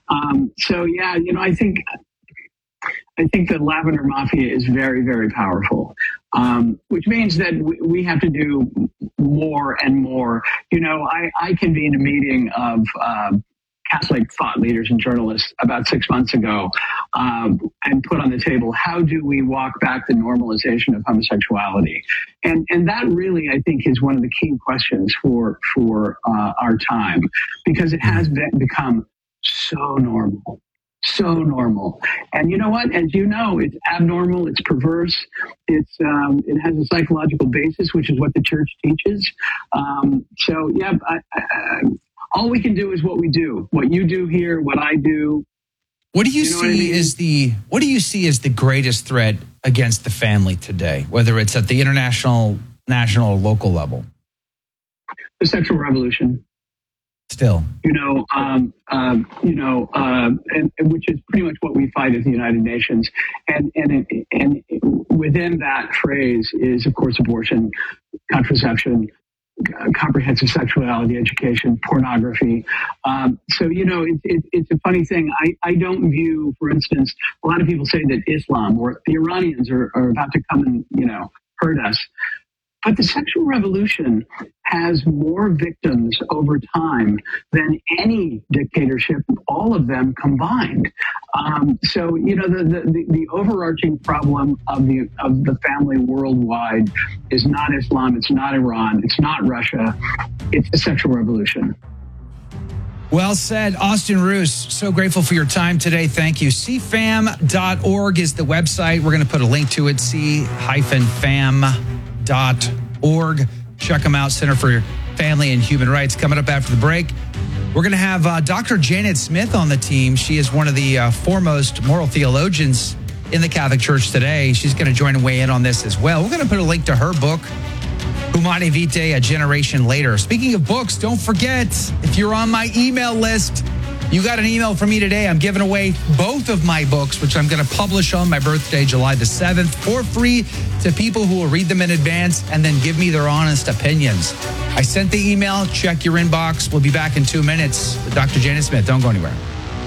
So yeah, I think the Lavender Mafia is very, very powerful, which means that we have to do more and more. I convened a meeting of Catholic thought leaders and journalists about 6 months ago, and put on the table, how do we walk back the normalization of homosexuality? And that really, I think, is one of the key questions for our time, because it has become so normal. So normal. And you know what? As you know, it's abnormal, it's perverse, it has a psychological basis, which is what the church teaches. All we can do is what we do. What you do here, what I do. What do you see as the greatest threat against the family today, whether it's at the international, national, or local level? The sexual revolution. Still, and which is pretty much what we fight at the United Nations, and within that phrase is, of course, abortion, contraception, comprehensive sexuality education, pornography. It's a funny thing. I don't view, for instance, a lot of people say that Islam or the Iranians are about to come and hurt us. But the sexual revolution has more victims over time than any dictatorship, all of them combined. The overarching problem of the family worldwide is not Islam, it's not Iran, it's not Russia, it's the sexual revolution. Well said, Austin Roos. So grateful for your time today. Thank you. cfam.org is the website. We're going to put a link to it, c-fam.org. Check them out, Center for Family and Human Rights. Coming up after the break, we're going to have Dr. Janet Smith on the team. She is one of the foremost moral theologians in the Catholic Church today. She's going to join and weigh in on this as well. We're going to put a link to her book, Humanae Vitae, A Generation Later. Speaking of books, don't forget, if you're on my email list, you got an email from me today. I'm giving away both of my books, which I'm going to publish on my birthday, July the 7th, for free to people who will read them in advance and then give me their honest opinions. I sent the email. Check your inbox. We'll be back in 2 minutes with Dr. Janet Smith. Don't go anywhere.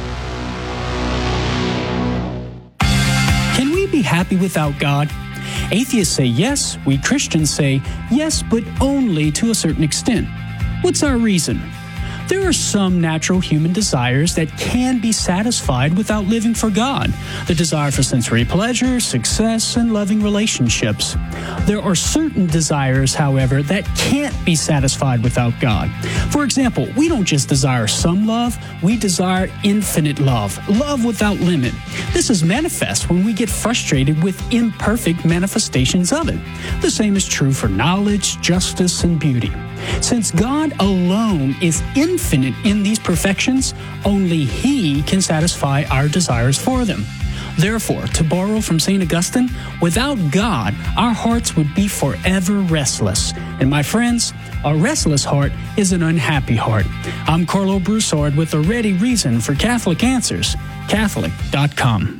Can we be happy without God? Atheists say yes. We Christians say yes, but only to a certain extent. What's our reason? There are some natural human desires that can be satisfied without living for God. The desire for sensory pleasure, success, and loving relationships. There are certain desires, however, that can't be satisfied without God. For example, we don't just desire some love, we desire infinite love, love without limit. This is manifest when we get frustrated with imperfect manifestations of it. The same is true for knowledge, justice, and beauty. Since God alone is infinite in these perfections, only He can satisfy our desires for them. Therefore, to borrow from St. Augustine, without God, our hearts would be forever restless. And my friends, a restless heart is an unhappy heart. I'm Carlo Broussard with a ready reason for Catholic Answers, Catholic.com.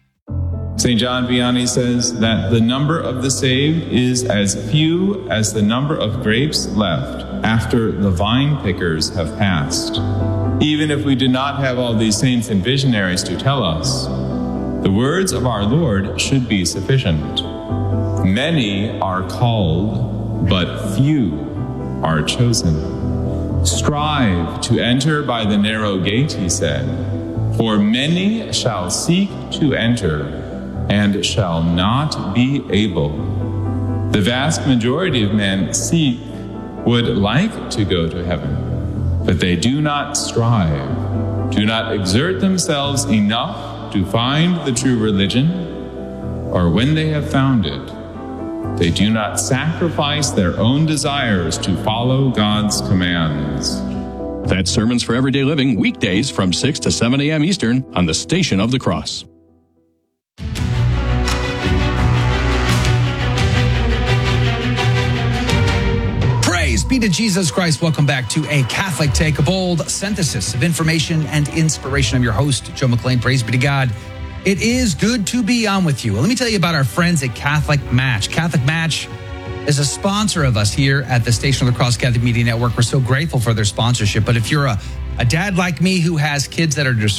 St. John Vianney says that the number of the saved is as few as the number of grapes left after the vine pickers have passed. Even if we do not have all these saints and visionaries to tell us, the words of our Lord should be sufficient. Many are called, but few are chosen. Strive to enter by the narrow gate, he said, for many shall seek to enter and shall not be able. The vast majority of men would like to go to heaven, but they do not strive, do not exert themselves enough to find the true religion, or when they have found it, they do not sacrifice their own desires to follow God's commands. That's Sermons for Everyday Living, weekdays from 6 to 7 a.m. Eastern on the Station of the Cross. Be to Jesus Christ. Welcome back to A Catholic Take, a bold synthesis of information and inspiration. I'm your host, Joe McLean. Praise be to God. It is good to be on with you. Let me tell you about our friends at Catholic Match. Catholic Match is a sponsor of us here at the Station of the Cross Catholic Media Network. We're so grateful for their sponsorship. But if you're a dad like me who has kids that are